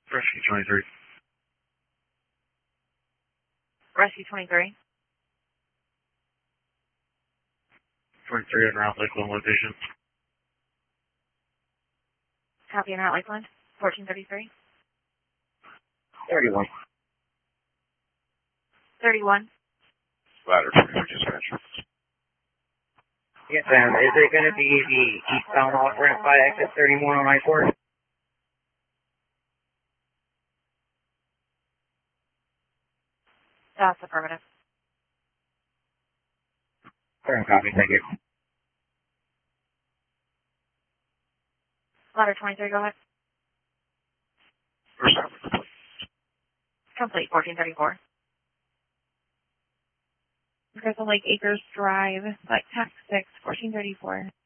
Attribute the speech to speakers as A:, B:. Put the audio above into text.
A: Rescue 23.
B: Rescue 23.
A: 23 on Route Lakeland location.
B: Copy on Route Lakeland. 1433.
C: 31.
B: 31.
D: Ladder 23 dispatch.
C: Yes, ma'am. Is it going to be the eastbound off ramp by exit 31 on I-4?
B: That's affirmative.
C: Current copy, thank you.
B: Ladder 23, go ahead.
D: First time complete.
B: Complete. 1434.
E: Crystal Lake Acres Drive, like tax 6, 1434.